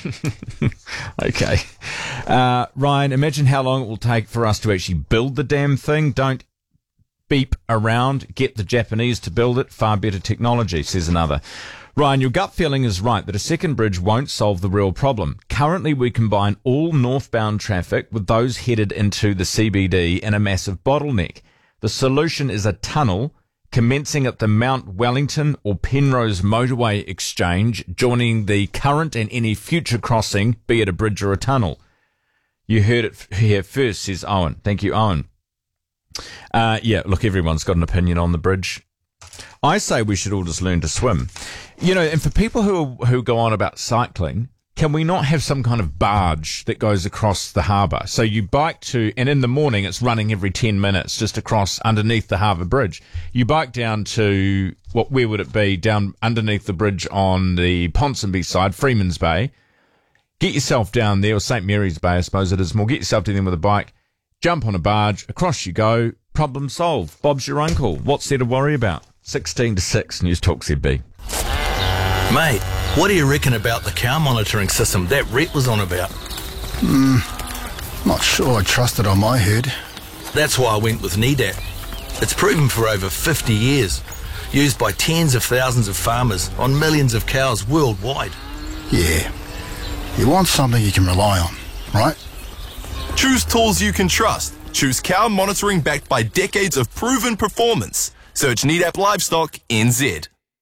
Okay. Uh, Ryan, imagine how long it will take for us to actually build the damn thing. Don't beep around. Get the Japanese to build it. Far better technology, says another. Ryan, your gut feeling is right that a second bridge won't solve the real problem. Currently, we combine all northbound traffic with those headed into the C B D in a massive bottleneck. The solution is a tunnel commencing at the Mount Wellington or Penrose motorway exchange, joining the current and any future crossing, be it a bridge or a tunnel. You heard it here first, says Owen. Thank you, Owen. Uh, yeah, look, everyone's got an opinion on the bridge. I say we should all just learn to swim. You know, and for people who who go on about cycling, can we not have some kind of barge that goes across the harbour? So you bike to, and in the morning it's running every ten minutes just across underneath the Harbour Bridge. You bike down to, what, where would it be? Down underneath the bridge on the Ponsonby side, Freeman's Bay. Get yourself down there, or St Mary's Bay, I suppose it is more. Get yourself to them with a bike, jump on a barge, across you go, problem solved. Bob's your uncle. What's there to worry about? sixteen to six, News Talk Z B. Mate, what do you reckon about the cow monitoring system that Rhett was on about? Hmm, not sure I trust it on my herd. That's why I went with Nedat. It's proven for over fifty years, used by tens of thousands of farmers on millions of cows worldwide. Yeah, you want something you can rely on, right? Choose tools you can trust. Choose cow monitoring backed by decades of proven performance. Search Nedat Livestock N Z.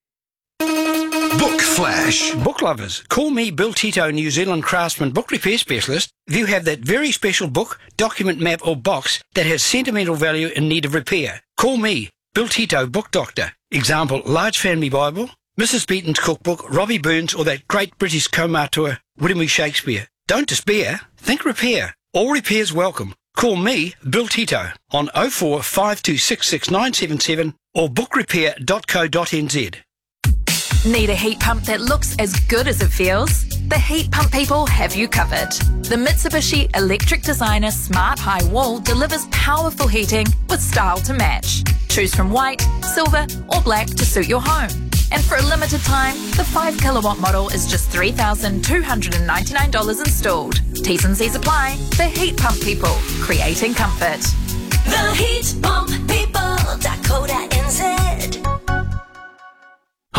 Book Flash. Book lovers, call me Bill Tito, New Zealand Craftsman Book Repair Specialist. If you have that very special book, document, map or box that has sentimental value in need of repair, call me, Bill Tito, Book Doctor. Example, Large Family Bible, Missus Beaton's Cookbook, Robbie Burns or that great British co-author, William E. Shakespeare. Don't despair, think repair. All repairs welcome. Call me, Bill Tito, on oh four five two six six nine seven seven or book repair dot co dot n z. Need a heat pump that looks as good as it feels? The Heat Pump people have you covered. The Mitsubishi Electric Designer Smart High Wall delivers powerful heating with style to match. Choose from white, silver or black to suit your home. And for a limited time, the five kilowatt model is just three thousand two hundred ninety-nine dollars installed. T's and C's apply. The Heat Pump people, creating comfort. The Heat Pump People dot co dot n z. Hi,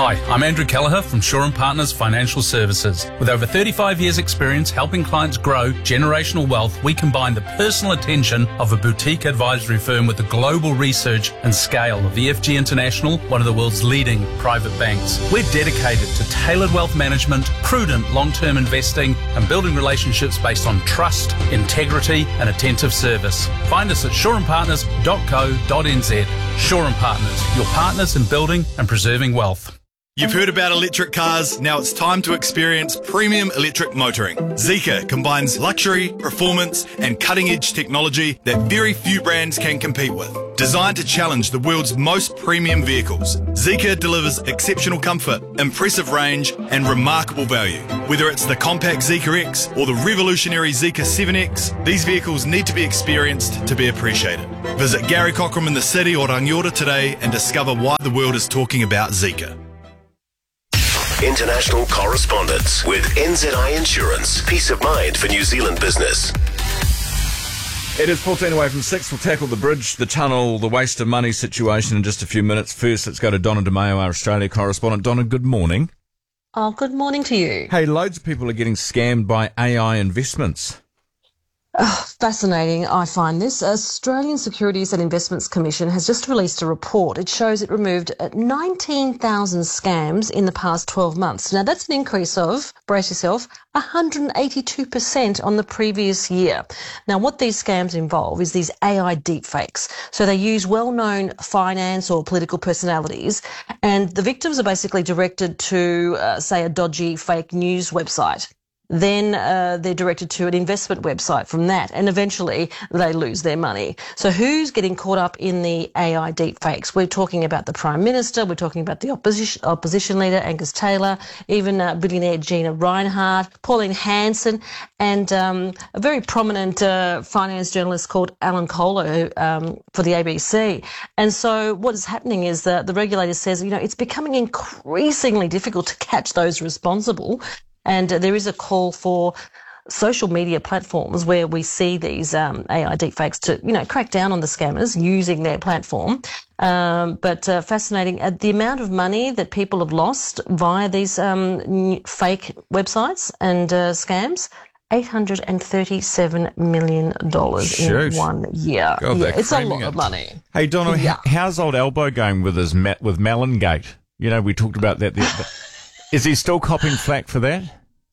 Hi, I'm Andrew Kelleher from Shaw and Partners Financial Services. With over thirty-five years experience helping clients grow generational wealth, we combine the personal attention of a boutique advisory firm with the global research and scale of E F G International, one of the world's leading private banks. We're dedicated to tailored wealth management, prudent long-term investing, and building relationships based on trust, integrity, and attentive service. Find us at shaw and partners dot co dot n z. Shaw and Partners, your partners in building and preserving wealth. You've heard about electric cars, now it's time to experience premium electric motoring. Zeekr combines luxury, performance and cutting-edge technology that very few brands can compete with. Designed to challenge the world's most premium vehicles, Zeekr delivers exceptional comfort, impressive range and remarkable value. Whether it's the compact Zeekr X or the revolutionary Zeekr seven X, these vehicles need to be experienced to be appreciated. Visit Gary Cockram in the city or Rangiora today and discover why the world is talking about Zeekr. International correspondence with N Z I Insurance. Peace of mind for New Zealand business. It is fourteen away from six. We'll tackle the bridge, the tunnel, the waste of money situation in just a few minutes. First, let's go to Donna DeMayo, our Australia correspondent. Donna, good morning. Oh, good morning to you. Hey, loads of people are getting scammed by A I investments. Oh, fascinating, I find this. Australian Securities and Investments Commission has just released a report. It shows it removed nineteen thousand scams in the past twelve months. Now, that's an increase of, brace yourself, one hundred eighty-two percent on the previous year. Now, what these scams involve is these A I deepfakes. So they use well-known finance or political personalities, and the victims are basically directed to, uh, say, a dodgy fake news website. Then uh, they're directed to an investment website from that, and eventually they lose their money. So who's getting caught up in the A I deepfakes? We're talking about the Prime Minister, we're talking about the opposition opposition leader, Angus Taylor, even uh, billionaire Gina Rinehart, Pauline Hanson, and um, a very prominent uh, finance journalist called Alan Kohler um, for the A B C. And so what is happening is that the regulator says, you know, it's becoming increasingly difficult to catch those responsible. And uh, there is a call for social media platforms where we see these um, A I deepfakes to, you know, crack down on the scammers using their platform. Um, but uh, fascinating, uh, the amount of money that people have lost via these um, fake websites and uh, scams, eight hundred thirty-seven million dollars Shoot. in one year. God, yeah, it's a cramming lot it. of money. Hey, Donna, Yeah. h- how's old Elbow going with his ma- with Mellongate? You know, we talked about that the other Is he still copping flack for that?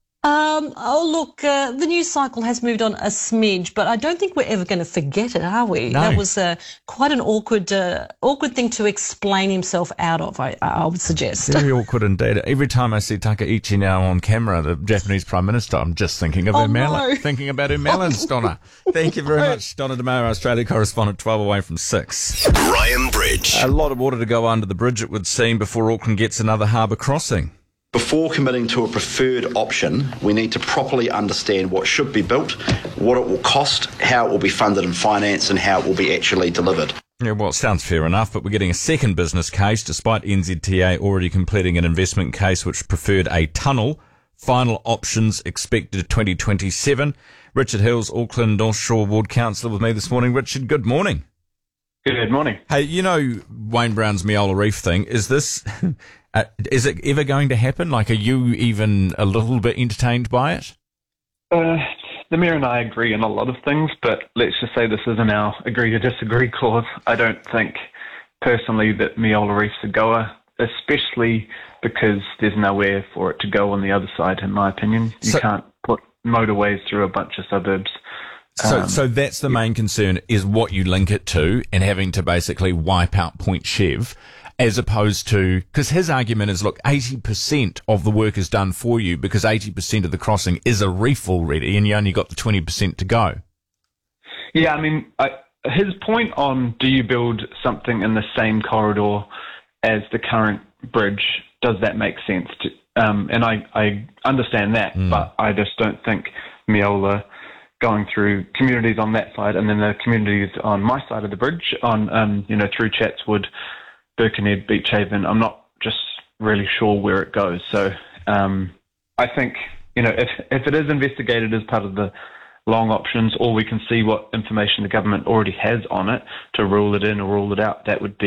Um, oh, look, uh, the news cycle has moved on a smidge, but I don't think we're ever going to forget it, are we? No. That was uh, quite an awkward uh, awkward thing to explain himself out of, I, I would suggest. Very awkward indeed. Every time I see Takaichi now on camera, the Japanese Prime Minister, I'm just thinking of Oh, her melon. no. Thinking about her melons, Donna. Thank you very much, Donna DeMayo, Australia correspondent, twelve away from six. Ryan Bridge. A lot of water to go under the bridge, it would seem, before Auckland gets another harbour crossing. Before committing to a preferred option, we need to properly understand what should be built, what it will cost, how it will be funded and financed, and how it will be actually delivered. Yeah, well, it sounds fair enough, but we're getting a second business case, despite N Z T A already completing an investment case which preferred a tunnel. Final options expected twenty twenty-seven. Richard Hills, Auckland North Shore Ward Councillor, with me this morning. Richard, good morning. Good morning. Hey, you know Wayne Brown's Meola Reef thing, is this... Uh, is it ever going to happen? Like, are you even a little bit entertained by it? Uh, the Mayor and I agree on a lot of things, but let's just say this isn't our agree to disagree clause. I don't think, personally, that Meola Reef's a goer, especially because there's nowhere for it to go on the other side, in my opinion. You So- can't put motorways through a bunch of suburbs. So, Um, so that's the main concern, is what you link it to, and having to basically wipe out Point Chev, as opposed to, because his argument is, look, eighty percent of the work is done for you because eighty percent of the crossing is a reef already, and you only got the twenty percent to go. Yeah, I mean, I, his point on do you build something in the same corridor as the current bridge, does that make sense? To, um, and I, I understand that, Mm. but I just don't think Meola going through communities on that side and then the communities on my side of the bridge, on um, you know, through Chatswood, Birkenhead, Beach Haven, I'm not just really sure where it goes. So um, I think, you know, if if it is investigated as part of the long options, or we can see what information the government already has on it to rule it in or rule it out, that would be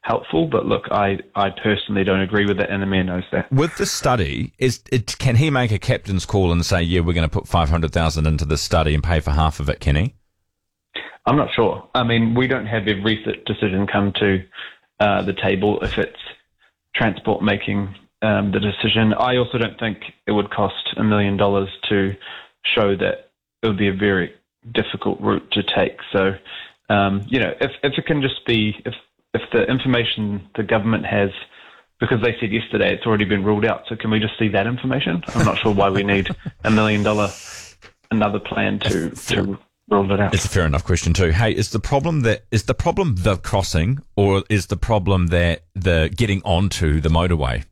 helpful. But look, I, I personally don't agree with it, and the mayor knows that. With the study, is it, can he make a captain's call and say, yeah, we're going to put five hundred thousand into this study and pay for half of it, can he? I'm not sure. I mean, we don't have every decision come to uh, the table if it's Transport making um, the decision. I also don't think it would cost a million dollars to show that it would be a very difficult route to take. So, um, you know, if, if it can just be, if, if the information the government has, because they said yesterday it's already been ruled out, so can we just see that information? I'm not sure why we need a million dollar, another plan to, to rule it out. It's a fair enough question too. Hey, is the problem that, is the problem the crossing, or is the problem that the getting onto the motorway?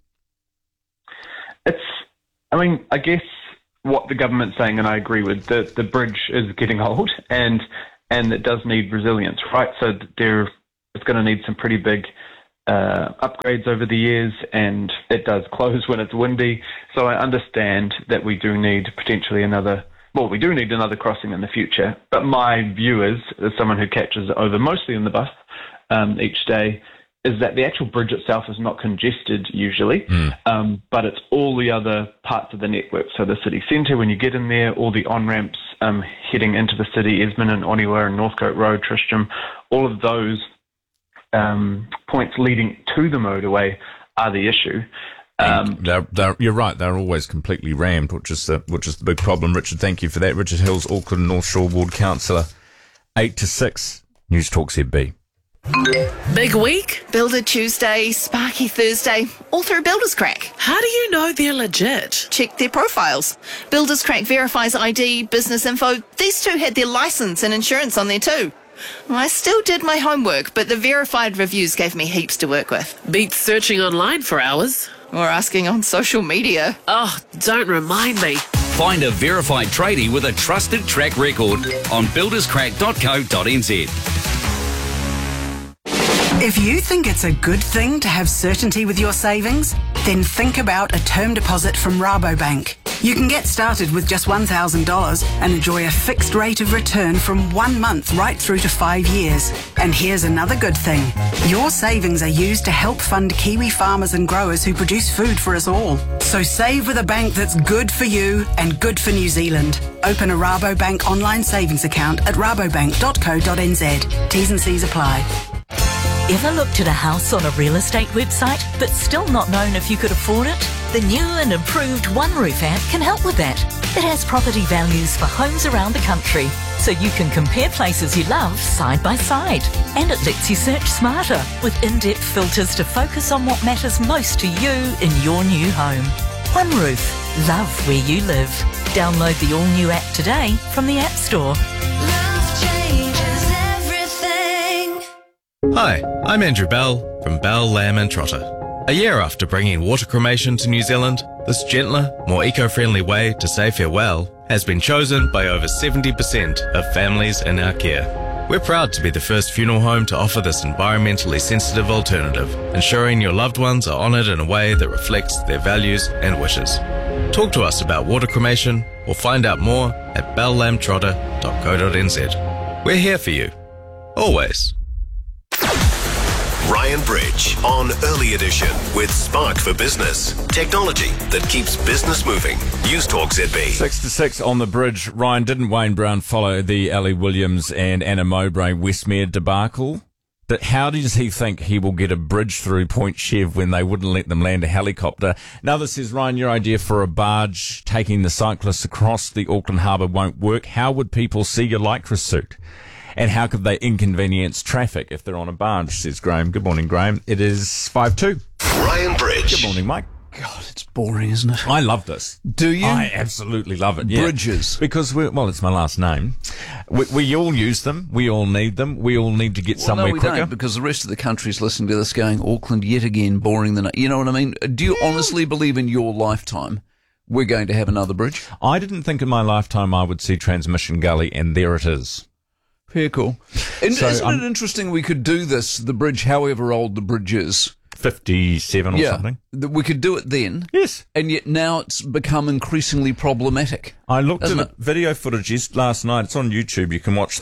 It's, I mean, I guess what the government's saying, and I agree with, the, the bridge is getting old and and it does need resilience, right? So there, it's going to need some pretty big uh, upgrades over the years, and it does close when it's windy. So I understand that we do need potentially another, well, we do need another crossing in the future. But my view is, as someone who catches over mostly in the bus um, each day, is that the actual bridge itself is not congested usually, mm. um, but it's all the other parts of the network. So the city centre, when you get in there, all the on-ramps um, heading into the city, Esmond and Oniwa and Northcote Road, Tristram, all of those um, points leading to the motorway are the issue. Um, they're, they're, you're right, they're always completely rammed, which is the, which is the big problem. Richard, thank you for that. Richard Hills, Auckland North Shore Ward Councillor, eight to six, News Talk Z B. Big week, Builder Tuesday, Sparky Thursday, all through Builders Crack. How do you know they're legit? Check their profiles. Builders Crack verifies I D, business info. These two had their license and insurance on there too. I still did my homework, but the verified reviews gave me heaps to work with. Beats searching online for hours. Or asking on social media. Oh, don't remind me. Find a verified tradie with a trusted track record on builders crack dot co dot n z. If you think it's a good thing to have certainty with your savings, then think about a term deposit from Rabobank. You can get started with just one thousand dollars and enjoy a fixed rate of return from one month right through to five years. And here's another good thing. Your savings are used to help fund Kiwi farmers and growers who produce food for us all. So save with a bank that's good for you and good for New Zealand. Open a Rabobank online savings account at rabobank dot co dot n z. T's and C's apply. Ever looked at a house on a real estate website but still not known if you could afford it? The new and improved OneRoof app can help with that. It has property values for homes around the country, so you can compare places you love side by side. And it lets you search smarter with in-depth filters to focus on what matters most to you in your new home. OneRoof. Love where you live. Download the all-new app today from the App Store. Hi, I'm Andrew Bell from Bell, Lamb and Trotter. A year after bringing water cremation to New Zealand, this gentler, more eco-friendly way to say farewell has been chosen by over seventy percent of families in our care. We're proud to be the first funeral home to offer this environmentally sensitive alternative, ensuring your loved ones are honoured in a way that reflects their values and wishes. Talk to us about water cremation or find out more at bell lamb trotter dot co dot n z. We're here for you. Always. Ryan Bridge on Early Edition with Spark for Business. Technology that keeps business moving. News Talk Z B. Six to six on the bridge. Ryan, didn't Wayne Brown follow the Ellie Williams and Anna Mowbray Westmere debacle? That how does he think he will get a bridge through Point Chev when they wouldn't let them land a helicopter? Another says, Ryan, your idea for a barge taking the cyclists across the Auckland Harbour won't work. How would people see your lycra suit? And how could they inconvenience traffic if they're on a barge, says Graham. Good morning, Graham. It is five two. Ryan Bridge. Good morning, Mike. God, it's boring, isn't it? I love this. Do you? I absolutely love it, yeah. Bridges. Because, we're, well, it's my last name. We, we all use them. We all need them. We all need to get well, somewhere no, we quicker. Don't, because the rest of the country's listening to this going, Auckland yet again, boring than... You know what I mean? Do you yeah. honestly believe in your lifetime we're going to have another bridge? I didn't think in my lifetime I would see Transmission Gully, and there it is. Very cool. And So, isn't um, it interesting we could do this, the bridge, however old the bridge is? fifty-seven or yeah, something. That we could do it then. Yes. And yet now it's become increasingly problematic. I looked Isn't at it? video footage yes- last night. It's on YouTube. You can watch them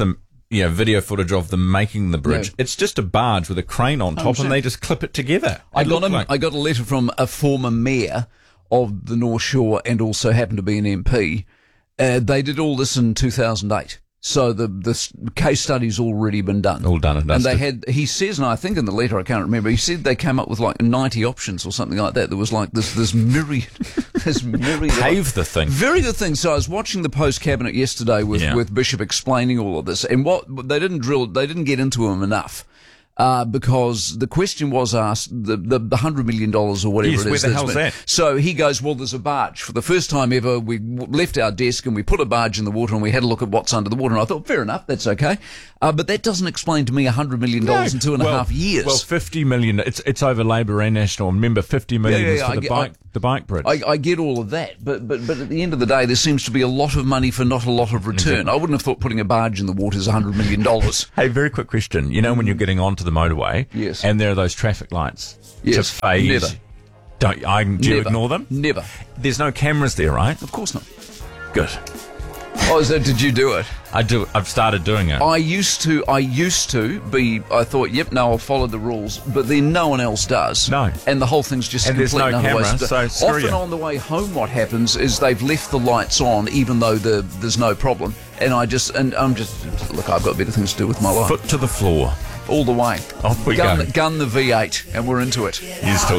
you know, video footage of them making the bridge. No. It's just a barge with a crane on top, one hundred percent. and they just clip it together. I It got looked a, like- I got a letter from a former mayor of the North Shore and also happened to be an M P. Uh, they did all this in two thousand eight. So the the s- case study's already been done. All done and And they dusted. had, he says, and I think in the letter, I can't remember, he said they came up with like ninety options or something like that. There was like this, this myriad, this myriad. Pave the thing. Very good thing. So I was watching the post cabinet yesterday with, Yeah. with Bishop explaining all of this, and what they didn't drill, they didn't get into him enough. Uh, because the question was asked, the, the, the hundred million dollars or whatever Yes, it is. where the that's hell's been- that? So he goes, well, there's a barge. For the first time ever, we w- left our desk and we put a barge in the water and we had a look at what's under the water. And I thought, fair enough, that's okay. Uh, but that doesn't explain to me a hundred million dollars in two and a half well, years. Well, fifty million. It's it's over Labor and National. Remember, fifty million Yeah, yeah, was yeah, for I the get- bike I- the bike bridge. I, I get all of that, but, but but at the end of the day, there seems to be a lot of money for not a lot of return. I wouldn't have thought putting a barge in the water is a hundred million dollars. Hey, very quick question. You know when you're getting onto the motorway, Yes. and there are those traffic lights Yes. to phase. Never. Don't I? Do you Never. ignore them? Never. There's no cameras there, right? Of course not. Good. Oh, so did you do it? I do. I've started doing it. I used to. I used to be. I thought, yep, no, I'll follow the rules. But then no one else does. No. And the whole thing's just And a there's complete no and utter camera, waste of so time. screw Often you. on the way home, what happens is they've left the lights on, even though the, there's no problem. And I just and I'm just look. I've got better things to do with my life. Foot to the floor. All the way. Off we gun, go. gun the V eight, and we're into it. You still